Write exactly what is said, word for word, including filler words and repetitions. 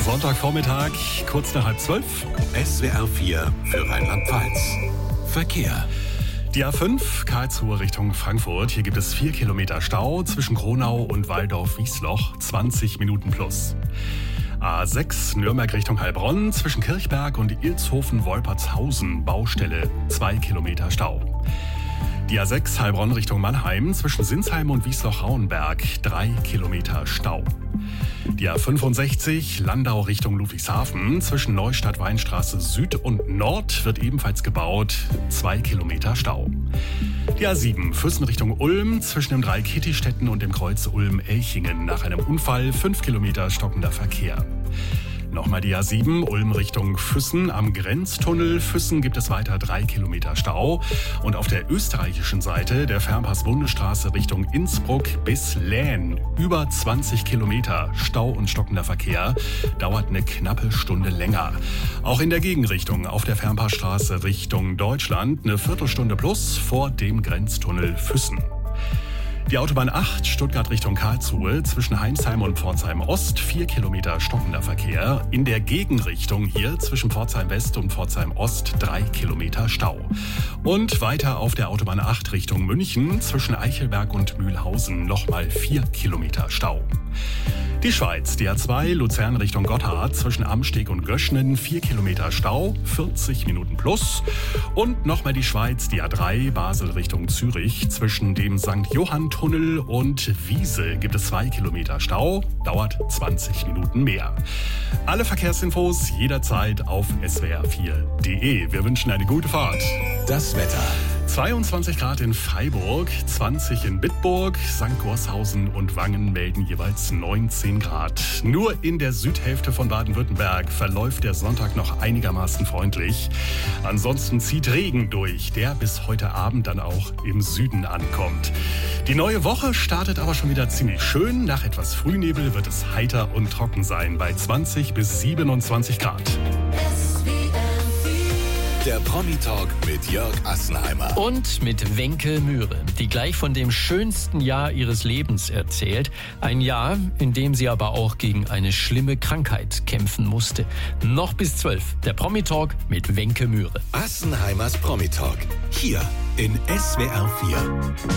Sonntagvormittag, kurz nach halb zwölf. S W R vier für Rheinland-Pfalz. Verkehr. Die A fünf, Karlsruhe Richtung Frankfurt. Hier gibt es vier Kilometer Stau zwischen Kronau und Waldorf-Wiesloch, zwanzig Minuten plus. A sechs, Nürnberg Richtung Heilbronn, zwischen Kirchberg und Ilshofen-Wolpertshausen, Baustelle, zwei Kilometer Stau. Die A sechs, Heilbronn Richtung Mannheim, zwischen Sinsheim und Wiesloch-Rauenberg, drei Kilometer Stau. Die A fünfundsechzig, Landau Richtung Ludwigshafen, zwischen Neustadt-Weinstraße Süd und Nord wird ebenfalls gebaut, zwei Kilometer Stau. Die A sieben, Füssen Richtung Ulm, zwischen dem Dreikittistätten und dem Kreuz Ulm-Elchingen, nach einem Unfall fünf Kilometer stockender Verkehr. Nochmal die A sieben, Ulm Richtung Füssen. Am Grenztunnel Füssen gibt es weiter drei Kilometer Stau. Und auf der österreichischen Seite der Fernpass-Bundesstraße Richtung Innsbruck bis Laen über zwanzig Kilometer Stau und stockender Verkehr. Dauert eine knappe Stunde länger. Auch in der Gegenrichtung auf der Fernpassstraße Richtung Deutschland eine Viertelstunde plus vor dem Grenztunnel Füssen. Die Autobahn acht, Stuttgart Richtung Karlsruhe, zwischen Heinsheim und Pforzheim Ost, vier Kilometer stockender Verkehr. In der Gegenrichtung hier zwischen Pforzheim West und Pforzheim Ost, drei Kilometer Stau. Und weiter auf der Autobahn acht Richtung München, zwischen Eichelberg und Mühlhausen, nochmal vier Kilometer Stau. Die Schweiz, die A zwei, Luzern Richtung Gotthard, zwischen Amsteg und Göschnen, vier Kilometer Stau, vierzig Minuten plus. Und nochmal die Schweiz, die A drei, Basel Richtung Zürich, zwischen dem Sankt Johann-Tunnel und Wiese gibt es zwei Kilometer Stau, dauert zwanzig Minuten mehr. Alle Verkehrsinfos jederzeit auf S W R vier punkt de. Wir wünschen eine gute Fahrt. Das Wetter. zweiundzwanzig Grad in Freiburg, zwanzig in Bitburg, Sankt Gorshausen und Wangen melden jeweils neunzehn Grad. Nur in der Südhälfte von Baden-Württemberg verläuft der Sonntag noch einigermaßen freundlich. Ansonsten zieht Regen durch, der bis heute Abend dann auch im Süden ankommt. Die neue Woche startet aber schon wieder ziemlich schön. Nach etwas Frühnebel wird es heiter und trocken sein bei zwanzig bis siebenundzwanzig Grad. Der Promi-Talk mit Jörg Assenheimer. Und mit Wenke Mühre, die gleich von dem schönsten Jahr ihres Lebens erzählt. Ein Jahr, in dem sie aber auch gegen eine schlimme Krankheit kämpfen musste. Noch bis zwölf, der Promi-Talk mit Wenke Mühre. Assenheimers Promi-Talk, hier in S W R vier.